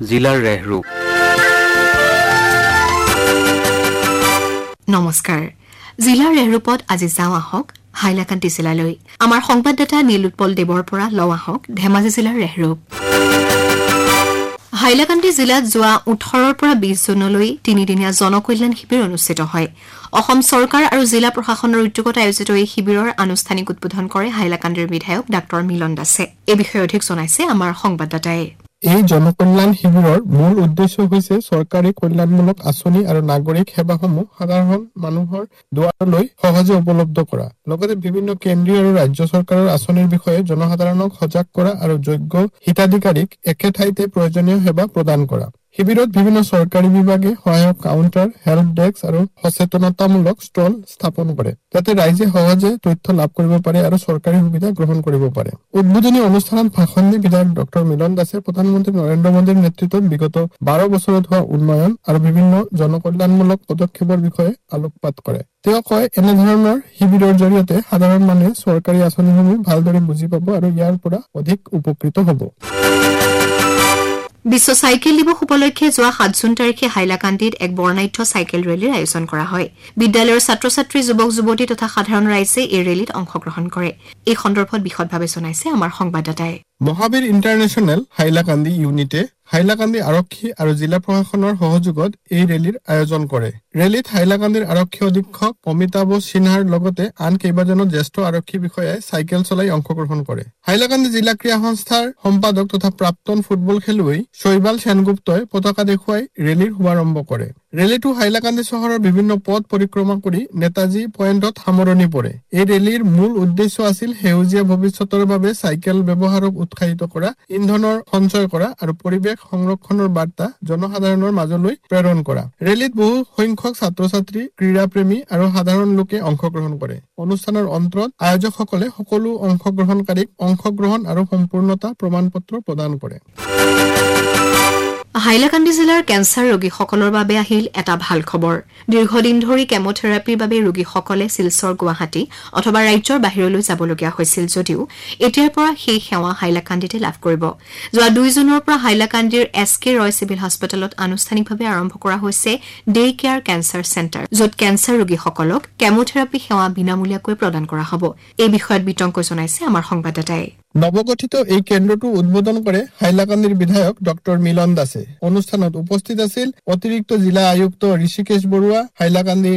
জিলাৰ ৰেহৰূপ। নমস্কাৰ, জিলাৰ ৰেহৰূপত আজি যাওঁ আহক হাইলাকান্দি জিলালৈ। আমাৰ সংবাদদাতা নীলোৎপল দেৱৰ পৰা লওঁ আহক ধেমাজি জিলাৰ ৰেহৰূপ। হাইলাকান্দি জিলাত যোৱা 18 পৰা 20 জুনলৈ তিনিদিনীয়া জনকল্যাণ শিবিৰ অনুষ্ঠিত হয়। অসম চৰকাৰ আৰু জিলা প্ৰশাসনৰ উদ্যোগত আয়োজিত এই শিবিৰৰ আনুষ্ঠানিক উদ্বোধন কৰে হাইলাকান্দিৰ বিধায়ক ডাঃ মিলন দাসে। এই বিষয়ে অধিক জনাইছে আমাৰ সংবাদদাতাই। এই জনকল্যাণ শিবিৰৰ মূল উদ্দেশ্য হৈছে চৰকাৰী কল্যাণমূলক আঁচনি আৰু নাগৰিক সেৱাসমূহ সাধাৰণ মানুহৰ দুৱাৰলৈ সহজে উপলব্ধ কৰা, লগতে বিভিন্ন কেন্দ্ৰীয় আৰু ৰাজ্য চৰকাৰৰ আঁচনিৰ বিষয়ে জনসাধাৰণক সজাগ কৰা আৰু যোগ্য হিতাধিকাৰীক একে ঠাইতে প্ৰয়োজনীয় সেৱা প্ৰদান কৰা। শিবিৰত বিভিন্ন চৰকাৰী বিভাগে সহায়ক কাউণ্টাৰ, হেল্প ডেস্ক আৰু সচেতনতামূলক ষ্টল স্থাপন কৰে, যাতে ৰাইজে সহজে তথ্য লাভ কৰিব পাৰে আৰু চৰকাৰী সুবিধা গ্ৰহণ কৰিব পাৰে। উদ্বোধনী অনুষ্ঠানত ভাষণ দি বিধায়ক ডাঃ মিলন দাসে প্ৰধানমন্ত্ৰী নৰেন্দ্ৰ মোদীৰ নেতৃত্বত বিগত 12 বছৰত হোৱা উন্নয়ন আৰু বিভিন্ন জনকল্যাণমূলক পদক্ষেপৰ বিষয়ে আলোকপাত কৰে। তেওঁ কয়, এনেধৰণৰ শিবিৰৰ জৰিয়তে সাধাৰণ মানুহে চৰকাৰী আঁচনিসমূহ ভালদৰে বুজি পাব আৰু ইয়াৰ পৰা অধিক উপকৃত হ'ব। বিশ্ব চাইকেল দিৱস উপলক্ষে যোৱা 7 জুন তাৰিখে হাইলাকান্দিত এক বৰ্ণাঢ্য চাইকেল ৰেলীৰ আয়োজন কৰা হয়। বিদ্যালয়ৰ ছাত্ৰ-ছাত্ৰী, যুৱক-যুৱতী তথা সাধাৰণ ৰাইজে এই ৰেলীত অংশগ্ৰহণ কৰে। এই সন্দৰ্ভত বিশদভাৱে জনাইছে আমাৰ সংবাদদাতাই। মহাবীৰ ইণ্টাৰনেশ্যনেল হাইলাকান্দি ইউনিটে হাইলাকান্দি আৰক্ষী আৰু জিলা প্ৰশাসনৰ সহযোগত এই ৰেলীৰ আয়োজন কৰে। ৰেলীত হাইলাকান্দিৰ আৰক্ষী অধীক্ষক অমিতাভ সিনহাৰ লগতে আন কেইবাজনো জ্যেষ্ঠ আৰক্ষী বিষয়াই চাইকেল চলাই অংশগ্ৰহণ কৰে। হাইলাকান্দি জিলা ক্ৰীড়া সংস্থাৰ সম্পাদক তথা প্ৰাক্তন ফুটবল খেলুৱৈ শৈবাল সেনগুপ্তই পতাকা দেখুৱাই ৰেলীৰ শুভাৰম্ভ কৰে। ৰেলীটো হাইলাকান্দি চহৰৰ বিভিন্ন পথ পৰিক্ৰমা কৰি নেতাজী পইণ্টত সামৰণি পৰে। এই ৰেলীৰ মূল উদ্দেশ্য আছিল সেউজীয়া ভৱিষ্যতৰ বাবে চাইকেল ব্যৱহাৰক উৎসাহিত কৰা, ইন্ধনৰ সঞ্চয় কৰা আৰু পৰিৱেশ সংৰক্ষণৰ বাৰ্তা জনসাধাৰণৰ মাজলৈ প্ৰেৰণ কৰা। ৰেলীত বহু সংখ্যক ছাত্ৰ-ছাত্ৰী, ক্ৰীড়াপ্ৰেমী আৰু সাধাৰণ লোকে অংশগ্ৰহণ কৰে। অনুষ্ঠানৰ অন্তত আয়োজকসকলে সকলো অংশগ্ৰহণকাৰীক অংশগ্ৰহণ আৰু সম্পূৰ্ণতা প্ৰমাণপত্ৰ প্ৰদান কৰে। হাইলাকান্দি জিলাৰ কেঞ্চাৰ ৰোগীসকলৰ বাবে আহিল এটা ভাল খবৰ। দীৰ্ঘদিন ধৰি কেমোথেৰাপিৰ বাবে ৰোগীসকলে শিলচৰ, গুৱাহাটী অথবা ৰাজ্যৰ বাহিৰলৈ যাবলগীয়া হৈছিল যদিও এতিয়াৰ পৰা সেই সেৱা হাইলাকান্দিতে লাভ কৰিব। যোৱা 2 জুনৰ পৰা হাইলাকান্দিৰ SK ৰয় চিভিল হাস্পতালত আনুষ্ঠানিকভাৱে আৰম্ভ কৰা হৈছে ডে কেয়াৰ কেঞ্চাৰ চেণ্টাৰ, য'ত কেঞ্চাৰ ৰোগীসকলক কেমোথেৰাপি সেৱা বিনামূলীয়াকৈ প্ৰদান কৰা হ'ব। এই বিষয়ত বিতংকৈ জনাইছে আমাৰ সংবাদদাতাই। নৱগঠিত এই কেন্দ্ৰটো উদ্বোধন কৰে হাইলাকান্দিৰ বিধায়ক ডাঃ মিলন দাসে। অনুষ্ঠানত উপস্থিত আছিল অতিৰিক্ত জিলা আয়ুক্ত ঋষিকেশ বৰুৱা, হাইলাকান্দি